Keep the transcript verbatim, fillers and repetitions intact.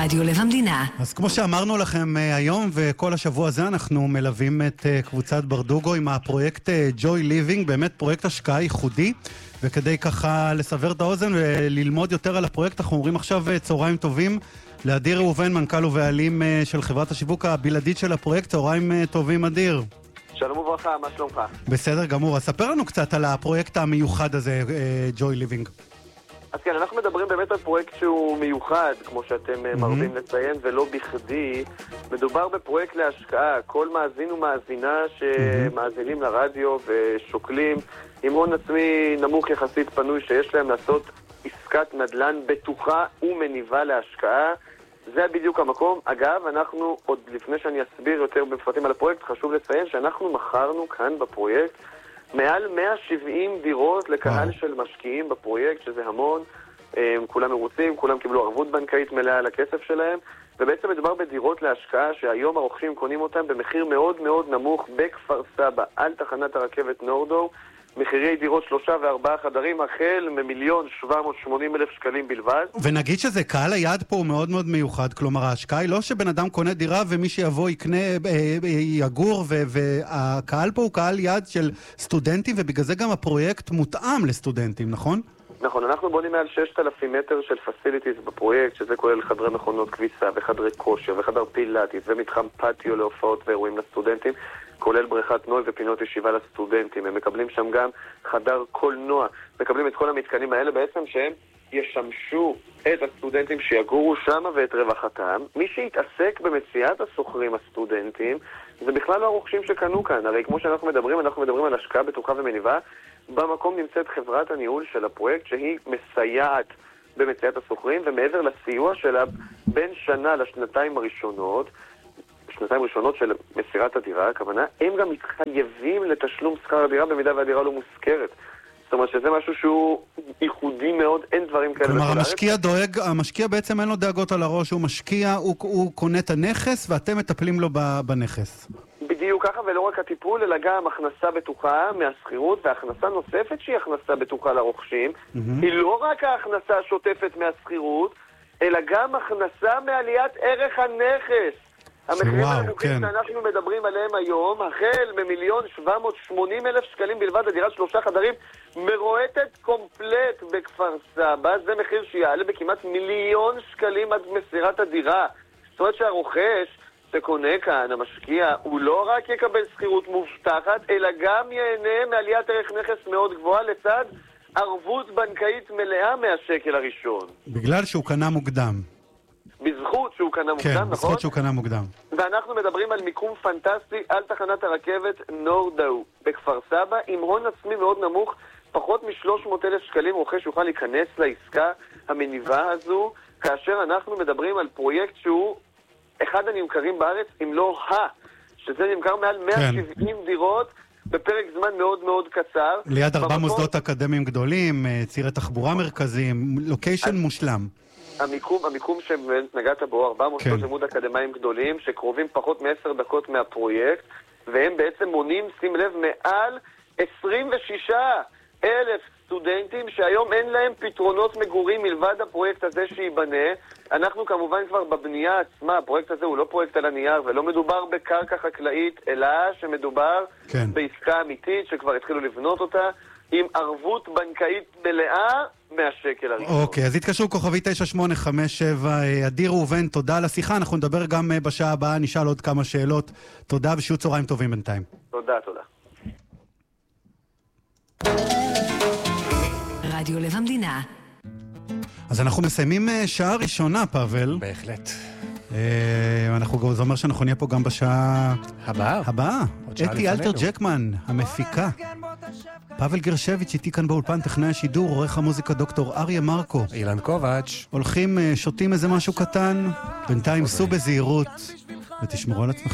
רדיו לב המדינה. אז כמו שאמרנו לכם היום וכל השבוע הזה, אנחנו מלווים את קבוצת ברדוגו עם הפרויקט Joy Living, באמת פרויקט השקעה ייחודי, וכדי ככה לסבר את האוזן וללמוד יותר על הפרויקט, אנחנו אומרים עכשיו צהריים טובים לאדיר ראובן, מנכ"ל ובעלים של חברת השיווק הבלעדית של הפרויקט. צהריים טובים אדיר. שלום וברכה, מה שלומך? בסדר גמור, אז ספר לנו קצת על הפרויקט המיוחד הזה, Joy Living. אז כן, אנחנו מדברים באמת על פרויקט שהוא מיוחד, כמו שאתם mm-hmm. מרבים לציין, ולא בכדי. מדובר בפרויקט להשקעה. כל מאזין ומאזינה שמאזינים mm-hmm. לרדיו ושוקלים עם הון עצמי נמוך יחסית פנוי שיש להם לעשות עסקת נדל"ן בטוחה ומניבה להשקעה. זה בדיוק המקום. אגב, אנחנו, עוד לפני שאני אסביר יותר בפרטים על הפרויקט, חשוב לציין שאנחנו מכרנו כאן בפרויקט מעל מאה שבעים דירות לקהל של משקיעים בפרויקט, שזה המון. כולם מרוצים, כולם קיבלו ערבות בנקאית מלאה על הכסף שלהם, ובעצם מדובר בדירות להשקעה שהיום הרוכשים קונים אותם במחיר מאוד מאוד נמוך בכפר סבא, על תחנת הרכבת נורדו. מחירי דירות שלושה וארבעה חדרים החל ממיליון שבע מאות ושמונים אלף שקלים בלבד. ונגיד שזה קהל היעד פה הוא מאוד מאוד מיוחד, כלומר ההשקעה היא לא שבן אדם קונה דירה ומי שיבוא יקנה, יגור, והקהל פה הוא קהל יעד של סטודנטים, ובגלל זה גם הפרויקט מותאם לסטודנטים, נכון? נכון, אנחנו בונים מעל שישת אלפים מטר של פסיליטיז בפרויקט, שזה כולל חדרי מכונות כביסה וחדרי כושר וחדר פילאטיס ומתחם פטיו להופעות ואירועים לסטודנטים, כולל בריכת נוי ופינות ישיבה לסטודנטים. הם מקבלים שם גם חדר קולנוע, מקבלים את כל המתקנים האלה בעצם שהם ישמשו את הסטודנטים שיגורו שם ואת רווחתם. מי שיתעסק במציאת הסוחרים הסטודנטים זה בכלל לא הרוכשים שקנו כאן. הרי כמו שאנחנו מדברים, אנחנו מדברים על השקעה בטוחה ומניבה. במקום נמצאת חברת הניהול של הפרויקט שהיא מסייעת במציאת הסוחרים, ומעבר לסיוע שלה בין שנה לשנתיים הראשונות, שנתיים ראשונות של מסירת הדירה, הכוונה, הם גם מתחייבים לתשלום שכר הדירה במידה והדירה לא מוזכרת. זאת אומרת שזה משהו שהוא ייחודי מאוד, אין דברים כאלה. כלומר, המשקיע דואג, המשקיע בעצם אין לו דאגות על הראש, הוא משקיע, הוא, הוא קונה את הנכס ואתם מטפלים לו בנכס. בדיוק ככה, ולא רק הטיפול, אלא גם הכנסה בטוחה מהסחירות, והכנסה נוספת שהיא הכנסה בטוחה לרוכשים, mm-hmm. היא לא רק ההכנסה השוטפת מהסחירות, אלא גם הכנסה מעליית ערך הנכס. המחירים הנמוכים כן. שאנחנו מדברים עליהם היום, החל ממיליון שבע מאות ושמונים אלף שקלים בלבד, הדירת שלושה חדרים מרועטת קומפלט בכפר סבא, זה מחיר שיעלה בכמעט מיליון שקלים עד מסירת הדירה. זאת אומרת שהרוכש שקונה כאן, המשקיע, הוא לא רק יקבל שכירות מובטחת, אלא גם ייהנה מעליית ערך נכס מאוד גבוהה לצד ערבות בנקאית מלאה מהשקל הראשון. בגלל שהוא קנה מוקדם. בזכות שהוא קנה מוקדם, כן, נכון? בזכות שהוא קנה מוקדם. ואנחנו מדברים על מיקום פנטסטי על תחנת הרכבת נורדאו בכפר סבא, עם הון עצמי מאוד נמוך, פחות מ-שלוש מאות אלף שקלים רוכש יוכל להיכנס לעסקה המניבה הזו, כאשר אנחנו מדברים על פרויקט שהוא אחד הנמכרים בארץ, אם לא ה, שזה נמכר מעל מאה שבעים כן. דירות בפרק זמן מאוד מאוד קצר. ליד ארבע במקום... מוסדות אקדמיים גדולים, צירי תחבורה מרכזיים, לוקיישן אז... מושלם. המיקום, המיקום שנגעת בו, ארבע מוסדות כן. לימוד אקדמיים גדולים, שקרובים פחות מעשר דקות מהפרויקט, והם בעצם מונים, שים לב, מעל עשרים ושישה אלף סטודנטים שהיום אין להם פתרונות מגורים מלבד הפרויקט הזה שיבנה. אנחנו כמובן כבר בבנייה עצמה, הפרויקט הזה הוא לא פרויקט על הנייר, ולא מדובר בקרקע חקלאית, אלא שמדובר כן. בעסקה אמיתית שכבר התחילו לבנות אותה, עם ערבות בנקאית מלאה מהשקל הראשון. אוקיי, אז התקשרו כוכבי תשע שמונה חמש שבע. אדיר ראובן, תודה על השיחה. אנחנו נדבר גם בשעה הבאה, נשאל עוד כמה שאלות. תודה ושיהיו צהריים טובים בינתיים. תודה, תודה. רדיו לב המדינה. אז אנחנו מסיימים שעה ראשונה, פאבל. בהחלט. אנחנו, זה אומר שאנחנו נהיה פה גם בשעה הבאה. הבאה. אתי אלתר ג'קמן, המפיקה. פאבל גרשביץ' איתי כאן באולפן, טכנאי השידור, עורך המוזיקה דוקטור אריה מרקו. אילן קובץ'. הולכים, שותים איזה משהו קטן, בינתיים סעו בזהירות ותשמרו על עצמכם.